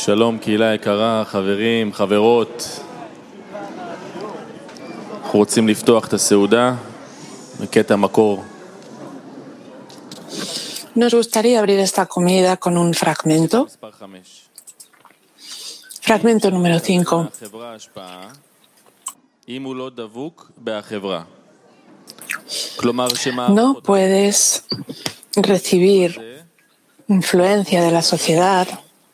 שלום, קהילה יקרה, חברים, חברות. אנחנו רוצים לפתוח את הסעודה בקטע מקור. Nos gustaría abrir esta comida con un fragmento. Fragmento número 5. No puedes recibir influencia de la sociedad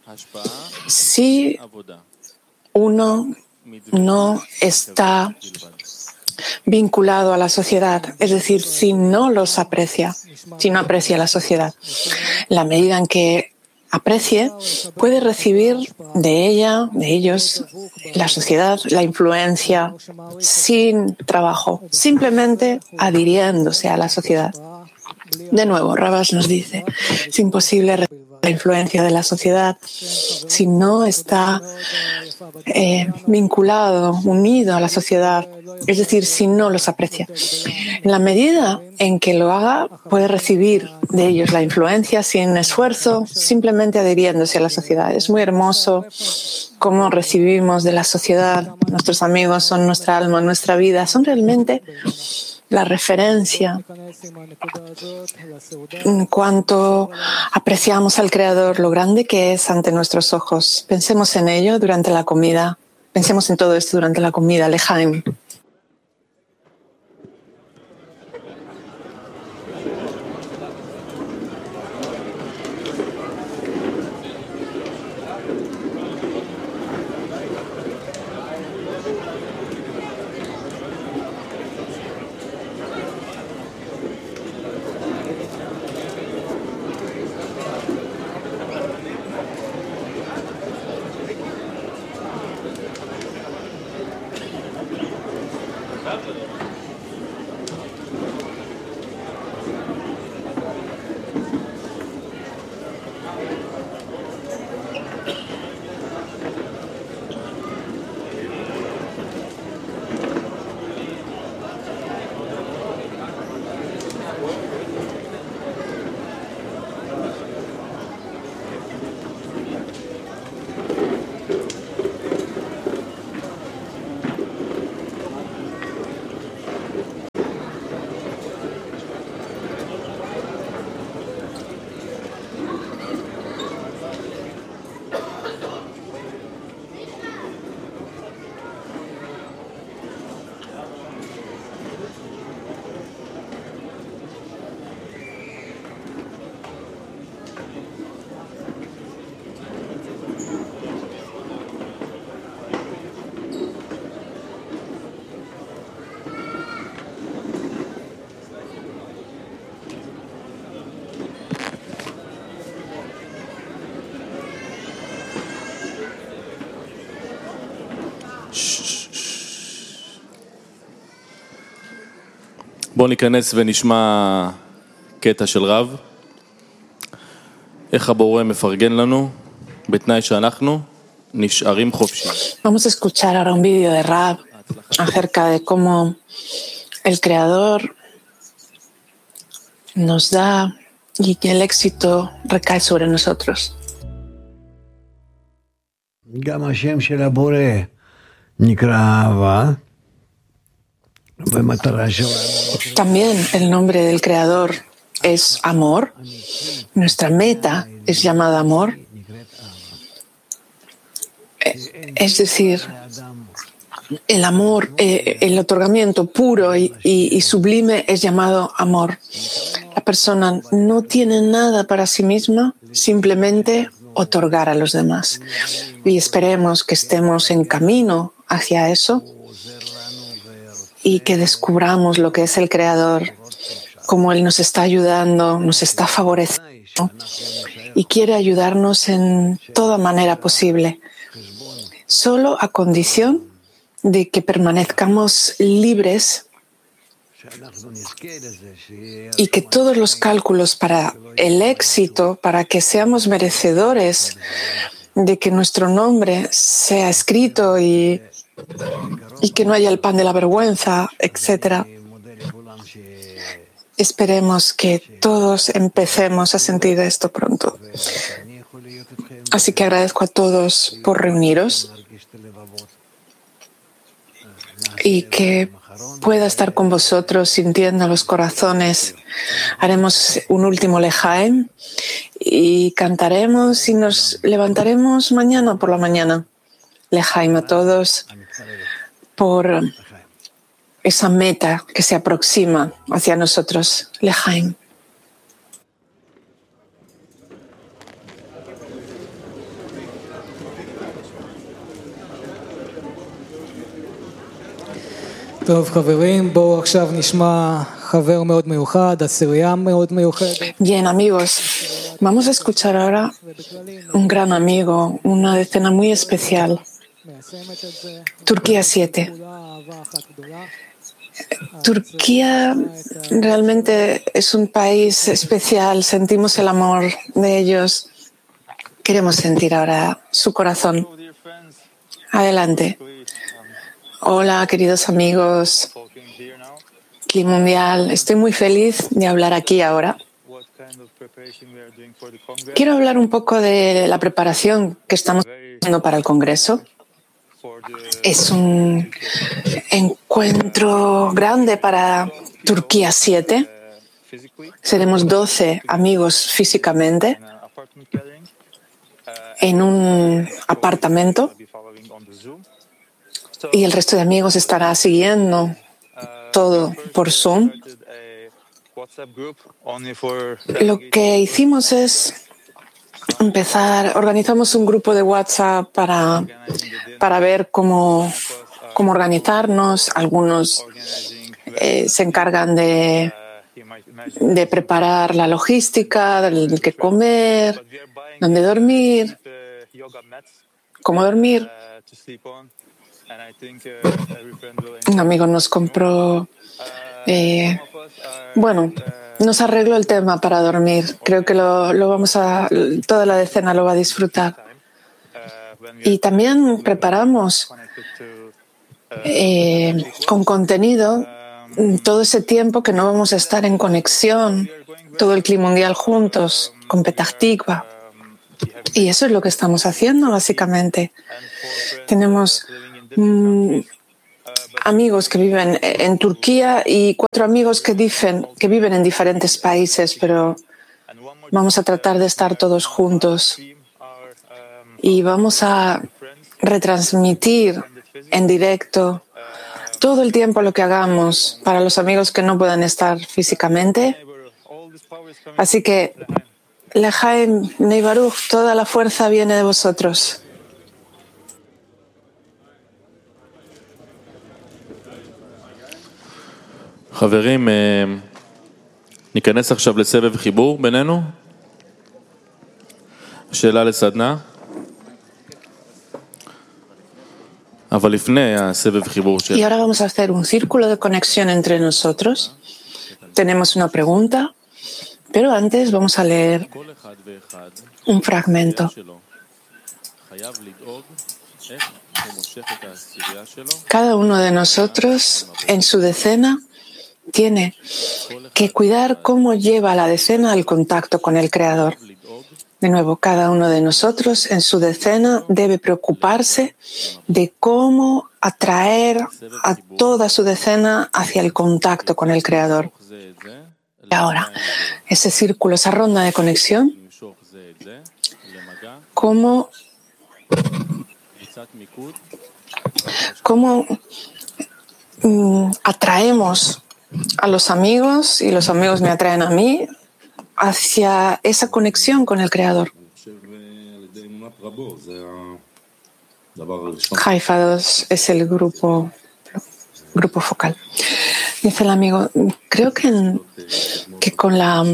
si uno no está vinculado a la sociedad, es decir, si no los aprecia, si no aprecia la sociedad. En la medida en que aprecie, puede recibir de ella, de ellos, la sociedad, la influencia, sin trabajo, simplemente adhiriéndose a la sociedad. De nuevo, Rabash nos dice, es imposible recibir la influencia de la sociedad si no está vinculado, unido a la sociedad, es decir, si no los aprecia. En la medida en que lo haga, puede recibir de ellos la influencia sin esfuerzo, simplemente adhiriéndose a la sociedad. Es muy hermoso cómo recibimos de la sociedad. Nuestros amigos son nuestra alma, nuestra vida, son realmente la referencia en cuanto apreciamos al Creador, lo grande que es ante nuestros ojos. Pensemos en ello durante la comida. Pensemos en todo esto durante la comida. Lejaim. בואו ניכנס ונשמע קטע של רב. איך הבורא מפרגן לנו בתנאי שאנחנו נשארים חופשיים. Vamos a escuchar ahora un vídeo de Rab acerca de cómo el Creador nos da y que el éxito recae sobre nosotros. גם השם של הבורא נקרא אהבה. También el nombre del Creador es amor. Nuestra meta es llamada amor. Es decir, el amor, el otorgamiento puro y sublime es llamado amor. La persona no tiene nada para sí misma, simplemente otorgar a los demás. Y esperemos que estemos en camino hacia eso y que descubramos lo que es el Creador, cómo Él nos está ayudando, nos está favoreciendo y quiere ayudarnos en toda manera posible, solo a condición de que permanezcamos libres y que todos los cálculos para el éxito, para que seamos merecedores de que nuestro nombre sea escrito y que no haya el pan de la vergüenza, etc. Esperemos que todos empecemos a sentir esto pronto. Así que agradezco a todos por reuniros y que pueda estar con vosotros sintiendo los corazones. Haremos un último Lejaim y cantaremos y nos levantaremos mañana por la mañana. Lejaim a todos por esa meta que se aproxima hacia nosotros. Lejaim. טוב חברים, בואו עכשיו נשמע חבר מאוד מיוחד, עשירייה מאוד מיוחדת. Bien, amigos, vamos a escuchar ahora un gran amigo, una decena muy especial. Turquía 7. Turquía realmente es un país especial, sentimos el amor de ellos. Queremos sentir ahora su corazón. Adelante. Hola, queridos amigos. Clima Mundial, estoy muy feliz de hablar aquí ahora. Quiero hablar un poco de la preparación que estamos haciendo para el Congreso. Es un encuentro grande para Turquía 7. Seremos 12 amigos físicamente en un apartamento y el resto de amigos estará siguiendo todo por Zoom. Lo que hicimos es organizamos un grupo de WhatsApp para ver cómo organizarnos. Algunos se encargan de preparar la logística, del qué comer, dónde dormir, cómo dormir. Un amigo nos compró, nos arregló el tema para dormir. Creo que lo vamos toda la decena lo va a disfrutar. Y también preparamos con contenido todo ese tiempo que no vamos a estar en conexión, todo el Clima Mundial juntos, con Petah Tikva. Y eso es lo que estamos haciendo, básicamente. Tenemos amigos que viven en Turquía y 4 amigos que viven en diferentes países, pero vamos a tratar de estar todos juntos y vamos a retransmitir en directo todo el tiempo lo que hagamos para los amigos que no puedan estar físicamente. Así que Lejaim, Nei Baruch, toda la fuerza viene de vosotros. חברים, ניכנס עכשיו לסבב חיבור בינינו. שאלה לסדנה. אבל לפני הסבב חיבור של... Y ahora vamos a hacer un círculo de conexión entre nosotros. Tenemos una pregunta, pero antes vamos a leer un fragmento. Cada uno de nosotros en su decena tiene que cuidar cómo lleva la decena al contacto con el Creador. De nuevo, cada uno de nosotros en su decena debe preocuparse de cómo atraer a toda su decena hacia el contacto con el Creador. Y ahora, ese círculo, esa ronda de conexión, cómo atraemos a los amigos y los amigos me atraen a mí hacia esa conexión con el Creador. Haifa 2 es el grupo focal. Dice el amigo, creo que con la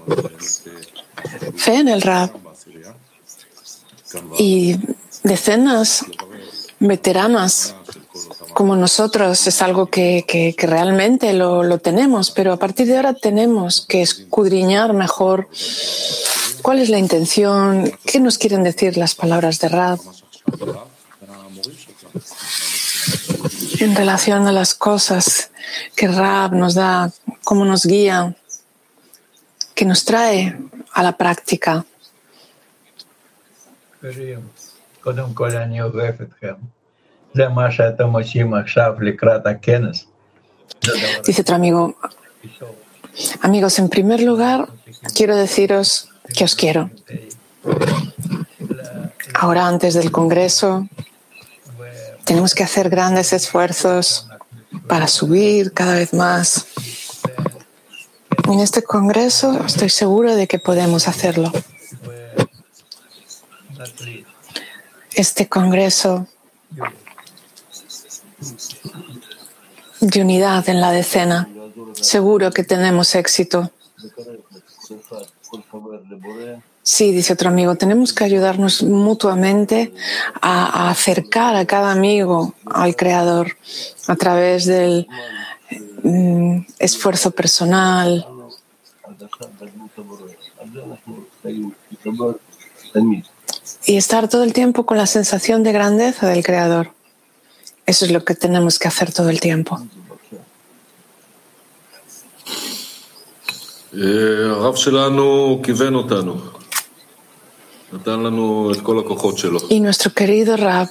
fe en el Rab y decenas veteranas como nosotros es algo que realmente lo tenemos, pero a partir de ahora tenemos que escudriñar mejor cuál es la intención, qué nos quieren decir las palabras de Rab en relación a las cosas que Rab nos da, cómo nos guía, que nos trae a la práctica. Dice otro amigo, amigos, en primer lugar, quiero deciros que os quiero. Ahora, antes del Congreso, tenemos que hacer grandes esfuerzos para subir cada vez más. En este Congreso estoy seguro de que podemos hacerlo. Este Congreso de unidad en la decena, seguro que tenemos éxito. Sí, dice otro amigo, tenemos que ayudarnos mutuamente a acercar a cada amigo al Creador a través del esfuerzo personal. Y estar todo el tiempo con la sensación de grandeza del Creador. Eso es lo que tenemos que hacer todo el tiempo. Y nuestro querido Rab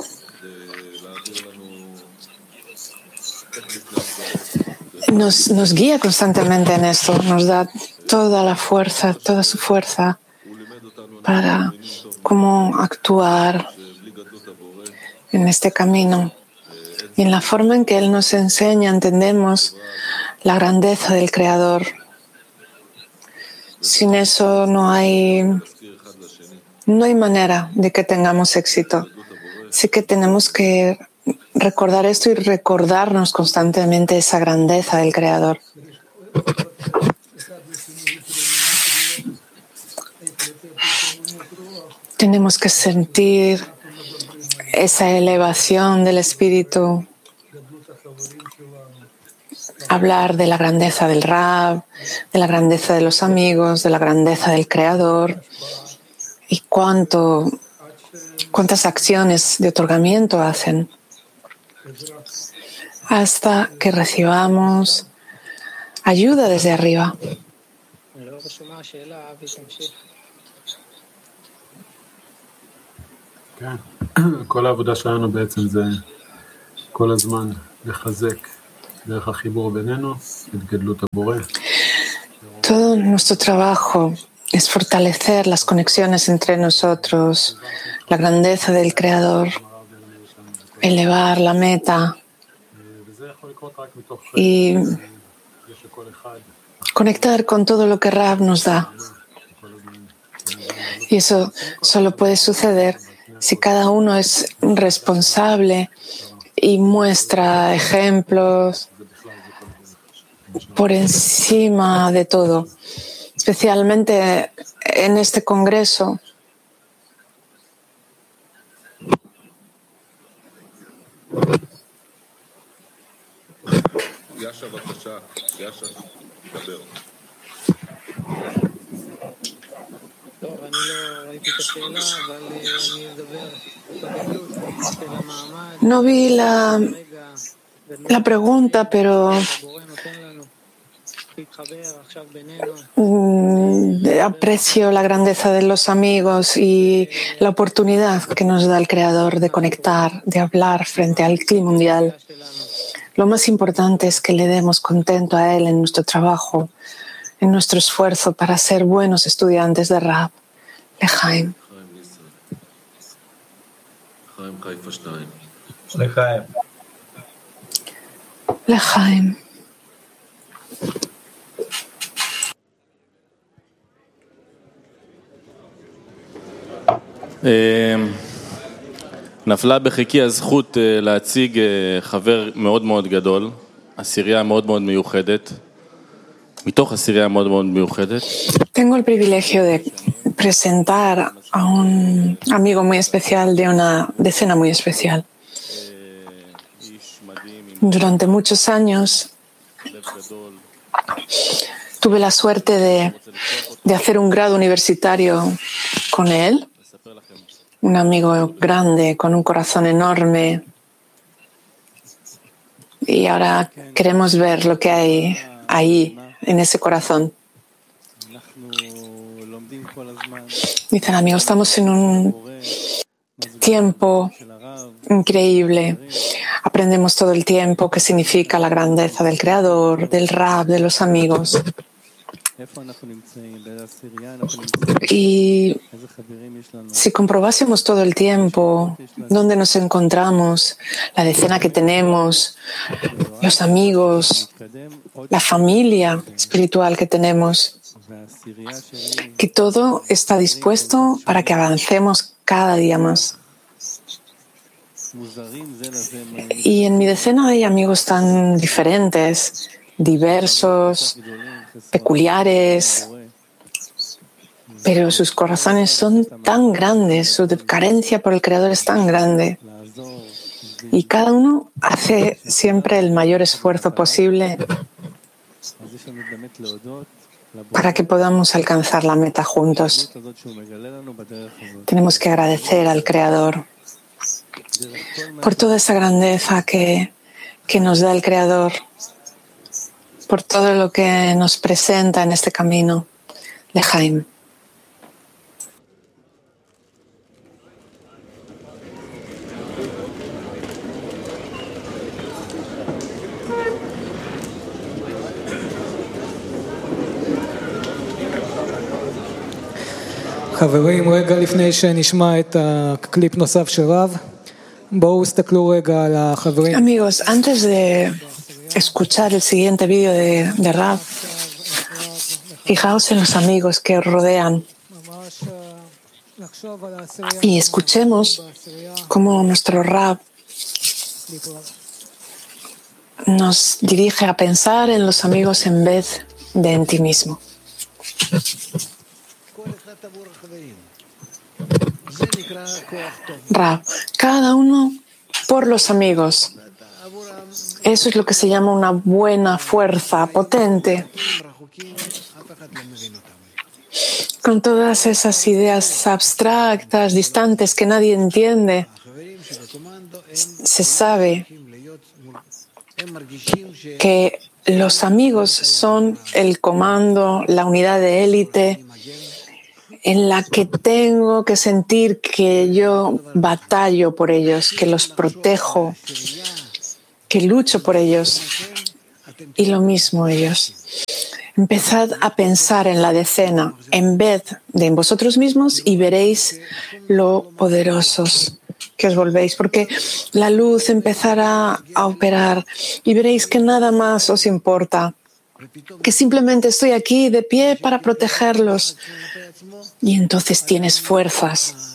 nos guía constantemente en esto, nos da toda la fuerza, toda su fuerza para cómo actuar en este camino. Y en la forma en que Él nos enseña, entendemos la grandeza del Creador. Sin eso no hay manera de que tengamos éxito. Así que tenemos que recordar esto y recordarnos constantemente esa grandeza del Creador. Tenemos que sentir esa elevación del espíritu, hablar de la grandeza del Rab, de la grandeza de los amigos, de la grandeza del Creador y cuántas acciones de otorgamiento hacen hasta que recibamos ayuda desde arriba. כל העבודה שלנו בעצם זה כל הזמן לחזק דרך החיבור בינינו את גדלות הבורא. Todo nuestro trabajo es fortalecer las conexiones entre nosotros, la grandeza del Creador, elevar la meta y conectar con todo lo que Rab nos da. Y eso solo puede suceder si cada uno es responsable y muestra ejemplos por encima de todo, especialmente en este Congreso. No vi la pregunta, pero aprecio la grandeza de los amigos y la oportunidad que nos da el Creador de conectar, de hablar frente al clima mundial. Lo más importante es que le demos contento a Él en nuestro trabajo, en nuestro esfuerzo para ser buenos estudiantes de Rab. Lechaim. Lechaim. נפלה בחיקי הזכות להציג חבר מאוד מאוד גדול, עשירייה מאוד מאוד מיוחדת, מתוך עשירייה מאוד מאוד מיוחדת. Tengo el privilegio de presentar a un amigo muy especial de una decena muy especial. Durante muchos años tuve la suerte de hacer un grado universitario con él, un amigo grande, con un corazón enorme. Y ahora queremos ver lo que hay ahí, en ese corazón. Dicen, amigos, estamos en un tiempo increíble. Aprendemos todo el tiempo qué significa la grandeza del Creador, del Rab, de los amigos. Y si comprobásemos todo el tiempo dónde nos encontramos, la decena que tenemos, los amigos, la familia espiritual que tenemos, que todo está dispuesto para que avancemos cada día más. Y en mi decena hay amigos tan diferentes, diversos, peculiares, pero sus corazones son tan grandes, su carencia por el Creador es tan grande. Y cada uno hace siempre el mayor esfuerzo posible para que podamos alcanzar la meta juntos. Tenemos que agradecer al Creador por toda esa grandeza que nos da el Creador, por todo lo que nos presenta en este camino. Lejaim. חברים, רגע לפני שנשמע את הקליפ נוסף של רב, בואו הסתכלו רגע על החברים. Amigos, antes de escuchar el siguiente vídeo de Rab, fijaos en los amigos que os rodean y escuchemos cómo nuestro Rab nos dirige a pensar en los amigos en vez de en ti mismo. Rab, cada uno por los amigos. Eso es lo que se llama una buena fuerza potente. Con todas esas ideas abstractas, distantes, que nadie entiende, se sabe que los amigos son el comando, la unidad de élite en la que tengo que sentir que yo batallo por ellos, que los protejo, que lucho por ellos. Y lo mismo ellos. Empezad a pensar en la decena en vez de en vosotros mismos y veréis lo poderosos que os volvéis, porque la luz empezará a operar y veréis que nada más os importa, que simplemente estoy aquí de pie para protegerlos. Y entonces tienes fuerzas.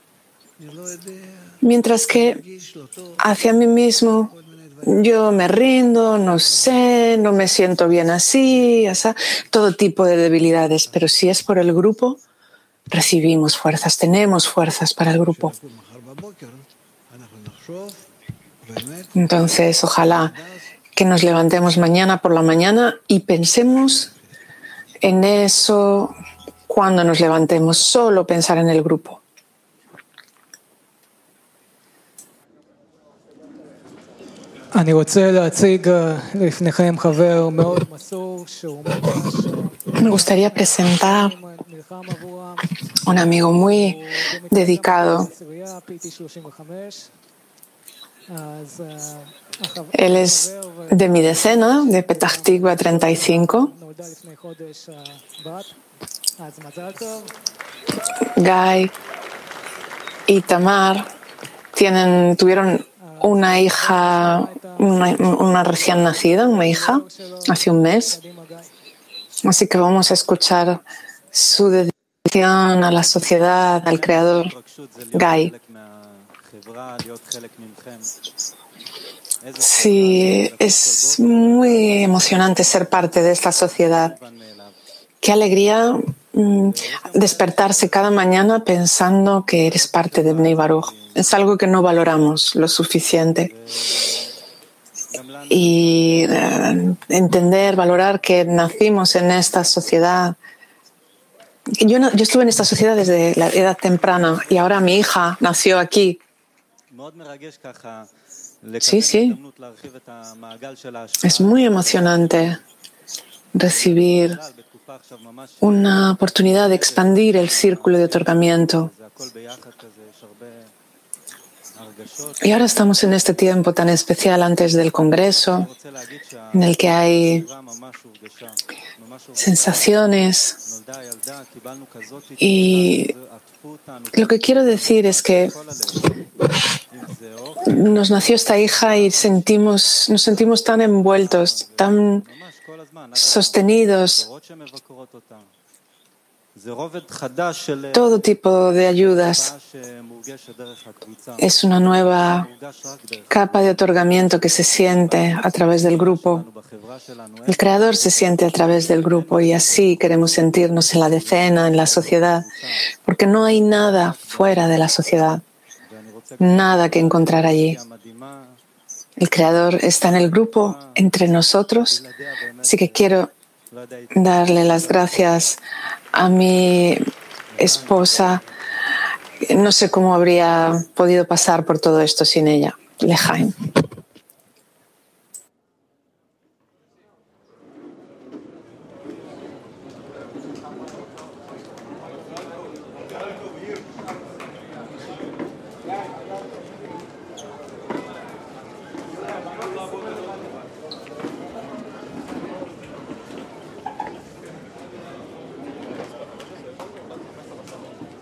Mientras que hacia mí mismo yo me rindo, no sé, no me siento bien así, todo tipo de debilidades. Pero si es por el grupo, recibimos fuerzas, tenemos fuerzas para el grupo. Entonces, ojalá que nos levantemos mañana por la mañana y pensemos en eso cuando nos levantemos, solo pensar en el grupo. אני רוצה להציג לפניכם חבר מאוד מסור שהוא Me gustaría presentar un amigo muy dedicado. Él es de mi decena, de Petah Tikva 35. Guy y Tamar tuvieron una hija, una recién nacida, una hija, hace un mes. Así que vamos a escuchar su dedicación a la sociedad, al Creador, Guy. Sí, es muy emocionante ser parte de esta sociedad. Qué alegría despertarse cada mañana pensando que eres parte de Bnei Baruch. Es algo que no valoramos lo suficiente. Y entender, valorar que nacimos en esta sociedad. Yo estuve en esta sociedad desde la edad temprana y ahora mi hija nació aquí. Sí, sí. Es muy emocionante recibir una oportunidad de expandir el círculo de otorgamiento. Y ahora estamos en este tiempo tan especial antes del Congreso, en el que hay sensaciones. Y lo que quiero decir es que nos nació esta hija y nos sentimos tan envueltos, tan sostenidos. Todo tipo de ayudas. Es una nueva capa de otorgamiento que se siente a través del grupo. El Creador se siente a través del grupo y así queremos sentirnos en la decena, en la sociedad, porque no hay nada fuera de la sociedad, nada que encontrar allí. El Creador está en el grupo, entre nosotros, así que quiero darle las gracias a mi esposa. No sé cómo habría podido pasar por todo esto sin ella. Lejaim.